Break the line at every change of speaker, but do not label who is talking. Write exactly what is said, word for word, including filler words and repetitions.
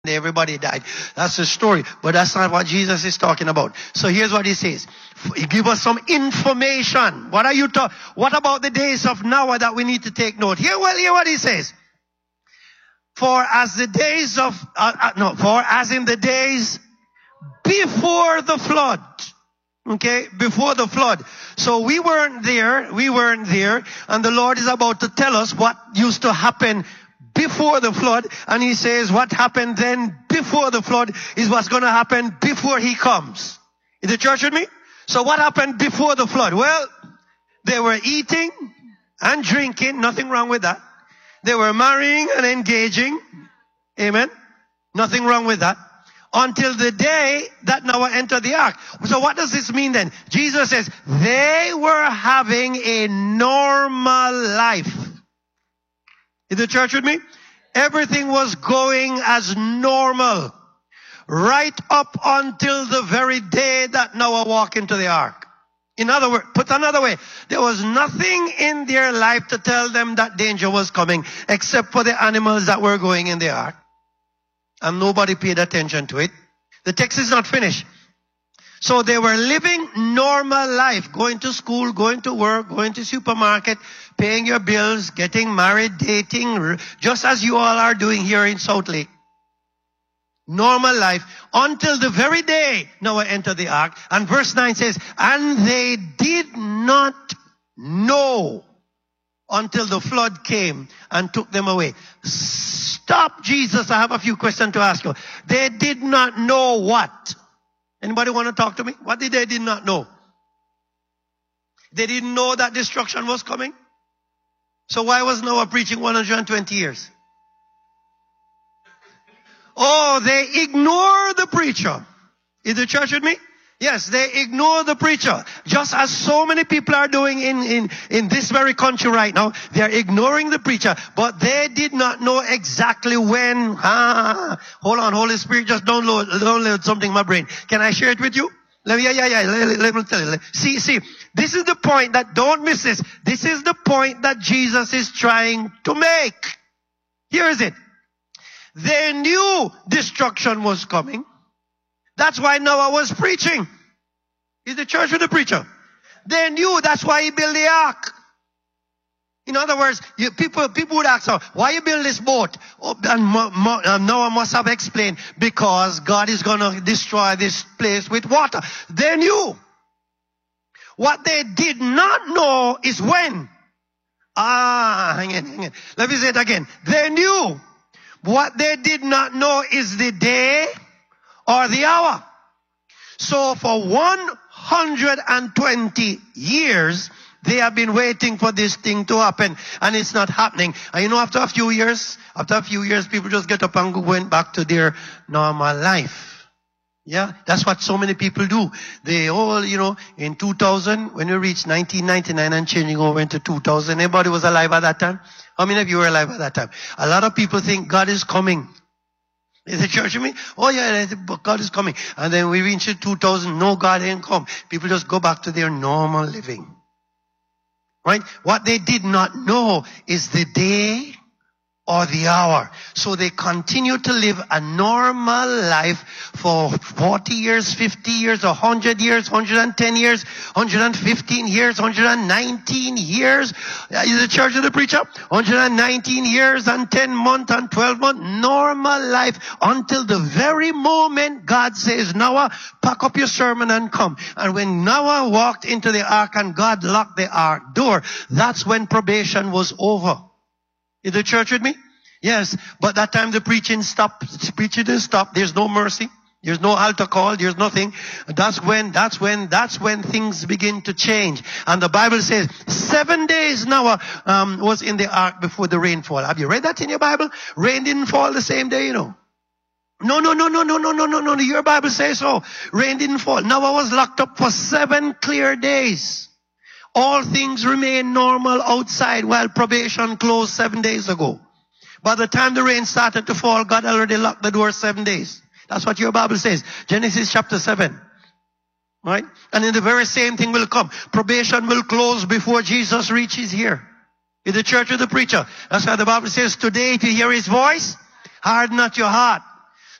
everybody died. That's the story. But that's not what Jesus is talking about. So here's what he says. He give us some information. What are you talking? What about the days of Noah that we need to take note? Here, well, hear what he says. For as the days of, uh, uh, no, for as in the days before the flood. Okay, before the flood. So we weren't there, we weren't there, and the Lord is about to tell us what used to happen before the flood, and he says what happened then before the flood is what's going to happen before he comes. Is the church with me? So what happened before the flood? Well, they were eating and drinking, nothing wrong with that. They were marrying and engaging, amen, nothing wrong with that. Until the day that Noah entered the ark. So what does this mean then? Jesus says they were having a normal life. Is the church with me? Everything was going as normal. Right up until the very day that Noah walked into the ark. In other words, put another way, there was nothing in their life to tell them that danger was coming except for the animals that were going in the ark. And nobody paid attention to it. The text is not finished. So they were living normal life, going to school, going to work, going to supermarket, paying your bills, getting married, dating, just as you all are doing here in South Lake. Normal life until the very day Noah entered the ark. And verse nine says, and they did not know until the flood came and took them away. Stop, Jesus. I have a few questions to ask you. They did not know what? Anybody want to talk to me? What did they did not know? They didn't know that destruction was coming. So why was Noah preaching one hundred twenty years? Oh, they ignore the preacher. Is the church with me? Yes, they ignore the preacher. Just as so many people are doing in, in, in this very country right now. They're ignoring the preacher. But they did not know exactly when. Ah, hold on, Holy Spirit, just download, download something in my brain. Can I share it with you? Let me, yeah, yeah, yeah. Let, let me tell you. See, see, this is the point that, don't miss this. This is the point that Jesus is trying to make. Here is it. They knew destruction was coming. That's why Noah was preaching. Is the church with the preacher? They knew, that's why he built the ark. In other words, you, people, people would ask, why you build this boat? Oh, and Mo, Mo, uh, Noah must have explained, because God is going to destroy this place with water. They knew. What they did not know is when. Ah, hang on, hang on. Let me say it again. They knew. What they did not know is the day or the hour. So for one hundred twenty years, they have been waiting for this thing to happen, and it's not happening. And you know, after a few years, after a few years, people just get up and go went back to their normal life. Yeah, that's what so many people do. They all, you know, in two thousand, when we reached nineteen ninety-nine and changing over into two thousand, anybody was alive at that time? How many of you were alive at that time? A lot of people think God is coming. Is the church with me? Oh yeah, God is coming. And then we reach two thousand, no, God ain't come. People just go back to their normal living. Right? What they did not know is the day or the hour. So they continue to live a normal life for forty years, fifty years, one hundred years, one hundred ten years, one hundred fifteen years, one hundred nineteen years. Is the church of the preacher? one hundred nineteen years and ten months and twelve months. Normal life until the very moment God says, Noah, pack up your sermon and come. And when Noah walked into the ark and God locked the ark door, that's when probation was over. Is the church with me? Yes, but that time the preaching stopped. Preaching didn't stop. There's no mercy. There's no altar call. There's nothing. That's when, that's when, that's when things begin to change. And the Bible says seven days Noah um, was in the ark before the rainfall. Have you read that in your Bible? Rain didn't fall the same day, you know. No, no, no, no, no, no, no, no, no. Your Bible says so. Rain didn't fall. Noah was locked up for seven clear days. All things remain normal outside while probation closed seven days ago. By the time the rain started to fall, God already locked the door seven days. That's what your Bible says. Genesis chapter seven. Right? And then the very same thing will come. Probation will close before Jesus reaches here. In the church of the preacher. That's why the Bible says, today if you hear his voice, harden not your heart.